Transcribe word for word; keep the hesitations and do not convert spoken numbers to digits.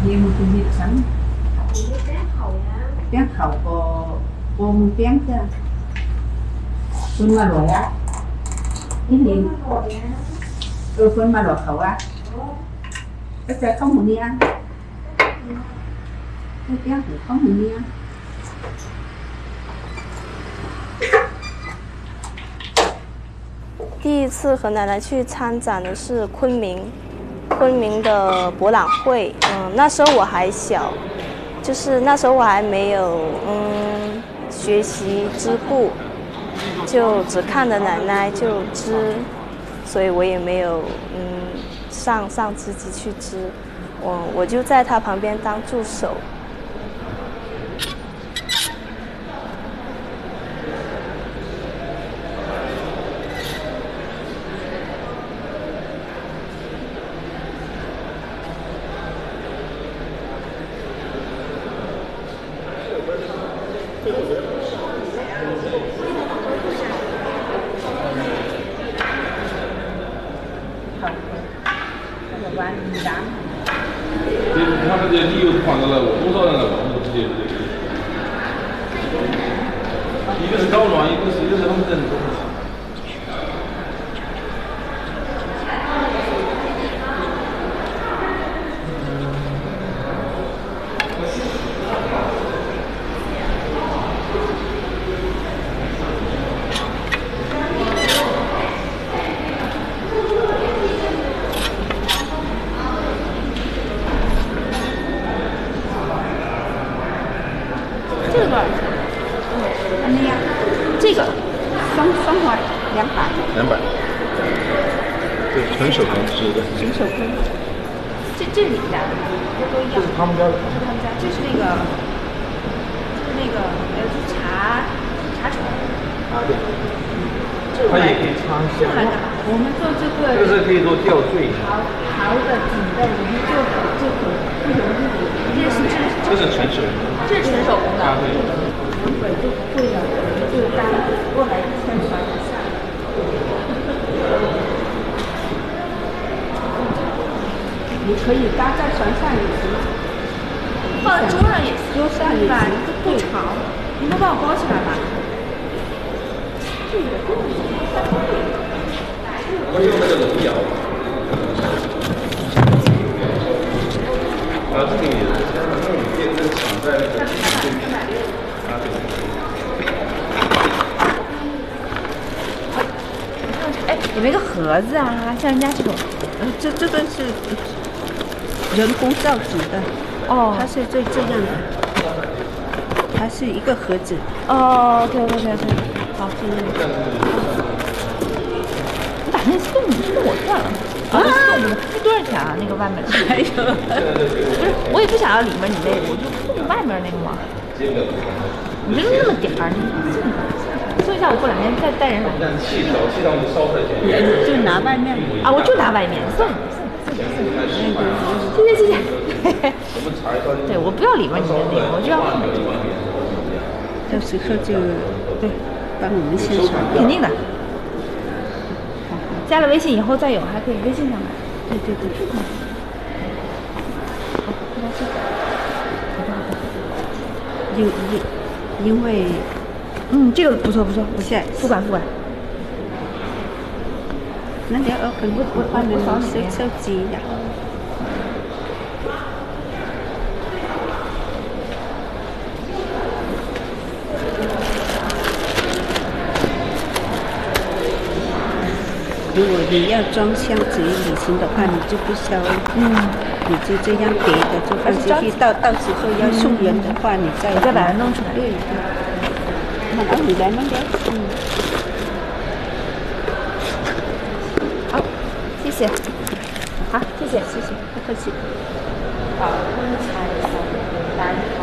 Riêng từ nhiệt sẵn Tiếng khẩu có ôm tiếng chưa Phương mà đổi á Cái gì Ừ Phương mà đổi khẩu á Cái trẻ không muốn đi ăn Cái tiếng cũng không muốn đi ăn 第一次和奶奶去参展的是昆明，昆明的博览会。嗯，那时候我还小，就是那时候我还没有嗯学习织布，就只看着奶奶就织，所以我也没有嗯上上织机去织，我我就在她旁边当助手。 他们这些理由放到了多少人了？我们直接一个是搞乱，一个是一个是他们人都不行。 这个多少钱？嗯，那样，这个双双花两百。 两百。对，纯手工织的。 纯手工。这这是你们家的，这都一样。 这是他们家的。 他们家，这是那个，就是那个呃，就茶茶宠。 啊对。 这个它也可以插这个来干嘛？我们做这个。 这个是可以做吊坠。 陶陶的、底的，我们做这个不容易。这是这是纯手工。 这是纯手工的。 啊对。 成本就不贵了，就单过来一千块以下。你可以搭在船上也行， 放在桌上也行， 桌上也行， 不潮。你能帮我包起来吗？ 这个这个我用那个龙窑。啊，这个也是，那种电灯厂在那个对面。啊对。哎，有没有个盒子啊？像人家这种，呃，这这个是人工造纸的，哦，它是这这样的，它是一个盒子。 哦 ，OK OK OK OK， 好， 这样。 你把那送送我算了。 啊，送的那多少钱啊？那个外面的？哎呦，不是，我也不想要里面你那个，我就送外面那个嘛。你这那么点儿，你送一下，我过两天再带人来。 气条，气条我烧出来就拿外面啊，我就拿外面，送你，送你，送你，送你，谢谢谢谢。对，我不要里面你的那个，我就要外面。 到时候就对，帮我们宣传。 肯定的。 加了微信以后再有，还可以微信上买。 对对对。 好，那这个。 因因因为， 嗯，这个不错不错， 不是不管不管。 那你要跟我我我们收收机呀。如果你要装箱子旅行的话，你就不需要，嗯，你就这样别的就放进去。到到时候要送人的话，你再你再把它弄出来。 对对。那那你来弄点。嗯。 好，谢谢。好，谢谢谢谢，不客气。 啊，刚才单